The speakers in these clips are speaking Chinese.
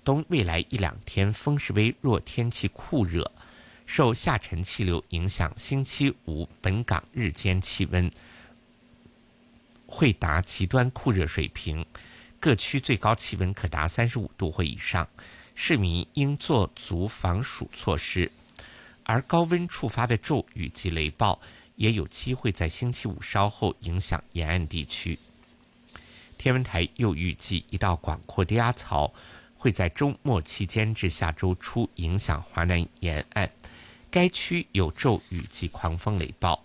东未来一两天风势微弱，天气酷热，受下沉气流影响，星期五本港日间气温会达极端酷热水平，各区最高气温可达35度或以上，市民应做足防暑措施。而高温触发的骤雨及雷暴也有机会在星期五稍后影响沿岸地区。天文台又预计一道广阔低压槽会在周末期间至下周初影响华南沿岸，该区有骤雨及狂风雷暴。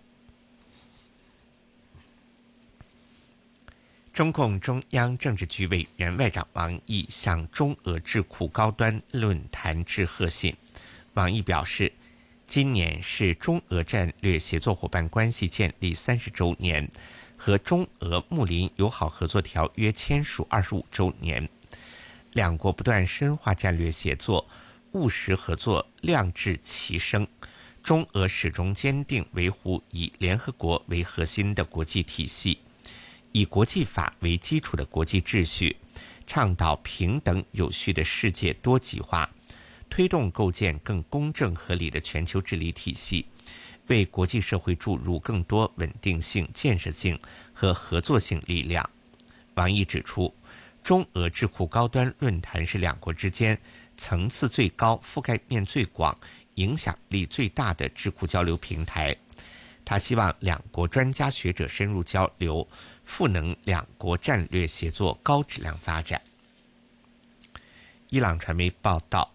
中共中央政治局委员外长王毅向中俄智库高端论坛致贺信。王毅表示，今年是中俄战略协作伙伴关系建立30周年和中俄睦邻友好合作条约签署25周年，两国不断深化战略协作，务实合作，亮智齐声。中俄始终坚定维护以联合国为核心的国际体系，以国际法为基础的国际秩序，倡导平等有序的世界多极化，推动构建更公正合理的全球治理体系，为国际社会注入更多稳定性、建设性和合作性力量。王毅指出，中俄智库高端论坛是两国之间层次最高、覆盖面最广、影响力最大的智库交流平台。他希望两国专家学者深入交流，赋能两国战略协作高质量发展。伊朗传媒报道，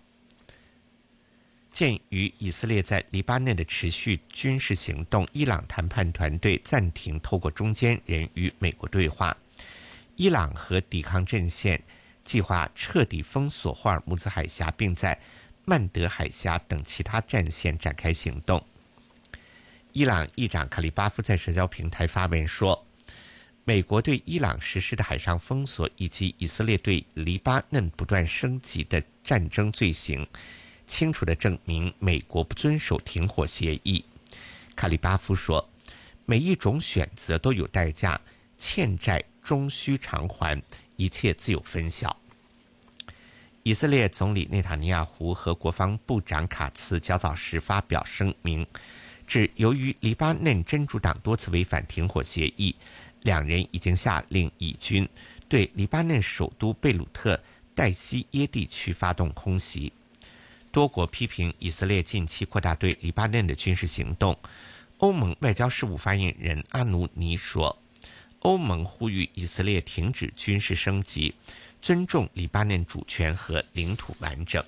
鉴于以色列在黎巴嫩的持续军事行动，伊朗谈判团队暂停透过中间人与美国对话。伊朗和抵抗阵线计划彻底封锁霍尔木兹海峡，并在曼德海峡等其他战线展开行动。伊朗议长卡利巴夫在社交平台发文说，美国对伊朗实施的海上封锁以及以色列对黎巴嫩不断升级的战争罪行，清楚地证明美国不遵守停火协议。卡利巴夫说，每一种选择都有代价，欠债终须偿还，一切自有分晓。以色列总理内塔尼亚胡和国防部长卡茨较早时发表声明，指由于黎巴嫩真主党多次违反停火协议，两人已经下令以军对黎巴嫩首都贝鲁特代西耶地区发动空袭。多国批评以色列近期扩大对黎巴嫩的军事行动。欧盟外交事务发言人阿努尼说，欧盟呼吁以色列停止军事升级，尊重黎巴嫩主权和领土完整。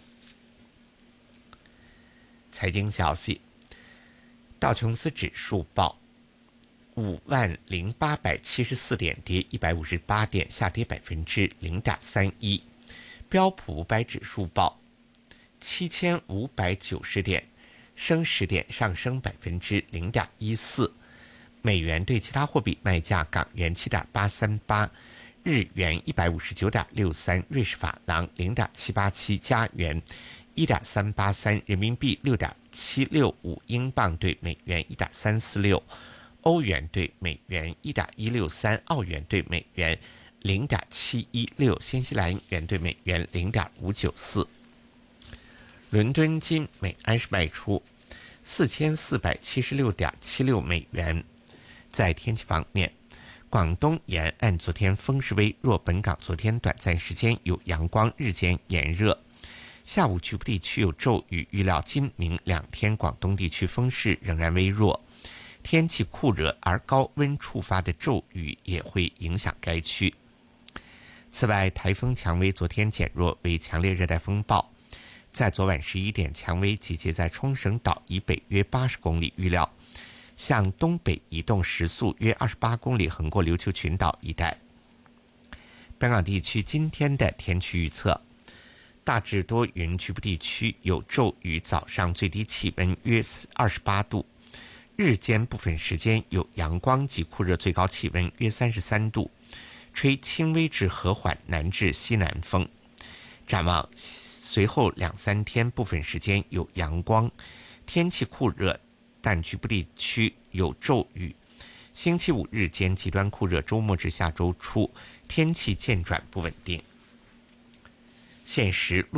财经消息，道琼斯指数报50874点，跌158点，下跌0.31%。标普500指数报7590点，升10点，上升0.14%。美元对其他货币卖价：港元7.838，日元159.63，瑞士法郎0.787，加元1.383，人民币6.765，英镑对美元1.346，欧元对美元1.163，澳元对美元0.716，新西兰元对美元0.594。伦敦金每安士卖出4476.76美元。在天气方面，广东沿岸昨天风势微弱，本港昨天短暂时间有阳光，日间炎热，下午局部地区有骤雨，预料今明两天广东地区风势仍然微弱，天气酷热，而高温触发的骤雨也会影响该区。此外，台风蔷薇昨天减弱为强烈热带风暴，在昨晚11点，蔷薇集结在冲绳岛以北约80公里，预料向东北移动，时速约28公里，横过琉球群岛一带。本港地区今天的天气预测，大致多云，局部地区有骤雨，早上最低气温约28度，日间部分时间有阳光及酷热，最高气温约33度，吹轻微至和缓南至西南风。展望随后2-3天部分时间有阳光，天气酷热，但局部地区有骤雨。星期五日间极端酷热，周末至下周初天气渐转不稳定。现时